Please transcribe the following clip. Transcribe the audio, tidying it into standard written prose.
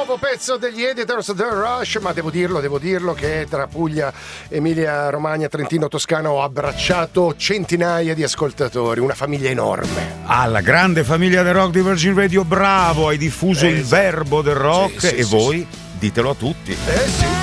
nuovo pezzo degli Editors The Rush, ma devo dirlo che tra Puglia, Emilia Romagna, Trentino, Toscana ho abbracciato centinaia di ascoltatori, una famiglia enorme. La grande famiglia del rock di Virgin Radio, bravo, hai diffuso il verbo del rock, Sì, e voi ditelo a tutti. Sì.